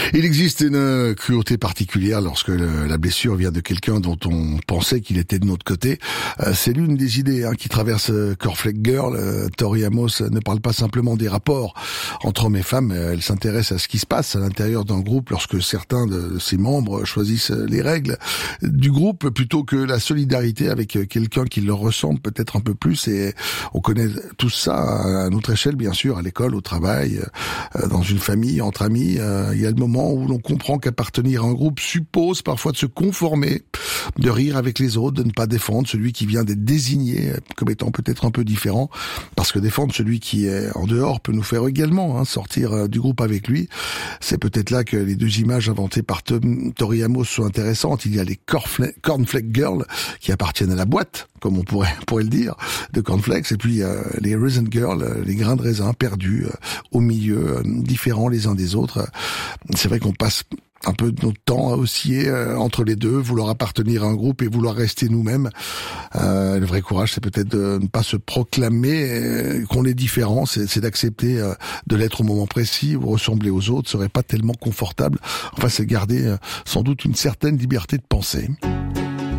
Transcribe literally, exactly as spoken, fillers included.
Il existe une cruauté particulière lorsque le, la blessure vient de quelqu'un dont on pensait qu'il était de notre côté. Euh, c'est l'une des idées hein, qui traverse Cornflake Girl. Euh, Tori Amos ne parle pas simplement des rapports entre hommes et femmes, elle s'intéresse à ce qui se passe à l'intérieur d'un groupe lorsque certains de ses membres choisissent les règles du groupe plutôt que la solidarité avec quelqu'un qui leur ressemble peut-être un peu plus. Et on connaît tout ça à notre échelle, bien sûr, à l'école, au travail, dans une famille, entre amis. Il y a le moment où l'on comprend qu'appartenir à un groupe suppose parfois de se conformer, de rire avec les autres, de ne pas défendre celui qui vient d'être désigné comme étant peut-être un peu différent, parce que défendre celui qui est en dehors peut nous faire également hein, sortir du groupe avec lui. C'est peut-être là que les deux images inventées par Tom, Tori Amos sont intéressantes. Il y a les Cornflake Girls qui appartiennent à la boîte, comme on pourrait, pourrait le dire, de Cornflakes, et puis euh, les Raisin Girls, les grains de raisin perdus euh, au milieu, euh, différents les uns des autres. C'est vrai qu'on passe un peu de notre temps à osciller euh, entre les deux, vouloir appartenir à un groupe et vouloir rester nous-mêmes. Euh, le vrai courage, c'est peut-être de ne pas se proclamer euh, qu'on est différent, c'est, c'est d'accepter euh, de l'être au moment précis, ou ressembler aux autres serait pas tellement confortable. Enfin, c'est garder euh, sans doute une certaine liberté de penser.